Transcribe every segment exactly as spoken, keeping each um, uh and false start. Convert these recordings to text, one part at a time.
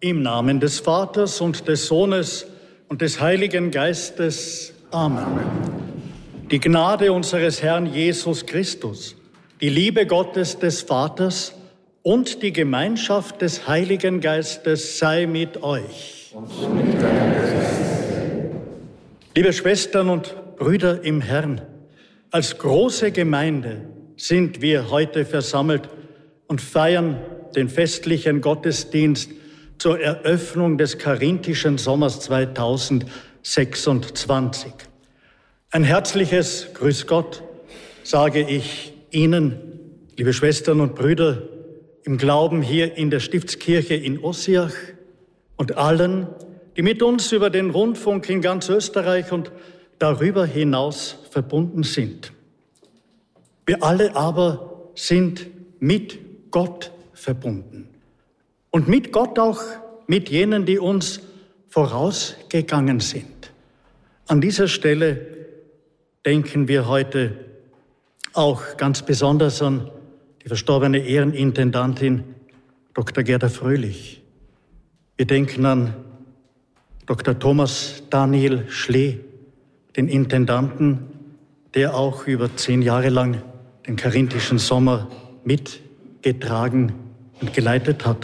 Im Namen des Vaters und des Sohnes und des Heiligen Geistes. Amen. Die Gnade unseres Herrn Jesus Christus, die Liebe Gottes des Vaters und die Gemeinschaft des Heiligen Geistes sei mit euch. Und mit deinem Geist. Liebe Schwestern und Brüder im Herrn, als große Gemeinde sind wir heute versammelt und feiern den festlichen Gottesdienst zur Eröffnung des Karinthischen Sommers zweitausendsechsundzwanzig. Ein herzliches Grüß Gott sage ich Ihnen, liebe Schwestern und Brüder, im Glauben hier in der Stiftskirche in Ossiach und allen, die mit uns über den Rundfunk in ganz Österreich und darüber hinaus verbunden sind. Wir alle aber sind mit Gott verbunden. Und mit Gott auch mit jenen, die uns vorausgegangen sind. An dieser Stelle denken wir heute auch ganz besonders an die verstorbene Ehrenintendantin Doktor Gerda Fröhlich. Wir denken an Doktor Thomas Daniel Schlee, den Intendanten, der auch über zehn Jahre lang den Karinthischen Sommer mitgetragen und geleitet hat.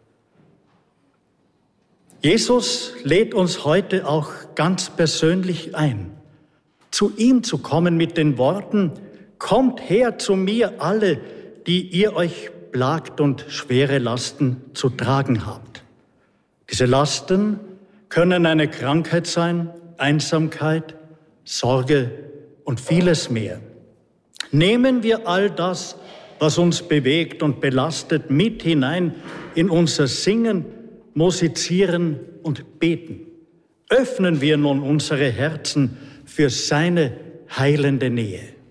Jesus lädt uns heute auch ganz persönlich ein, zu ihm zu kommen mit den Worten: Kommt her zu mir alle, die ihr euch plagt und schwere Lasten zu tragen habt. Diese Lasten können eine Krankheit sein, Einsamkeit, Sorge und vieles mehr. Nehmen wir all das, was uns bewegt und belastet, mit hinein in unser Singen, Musizieren und Beten. Öffnen wir nun unsere Herzen für seine heilende Nähe.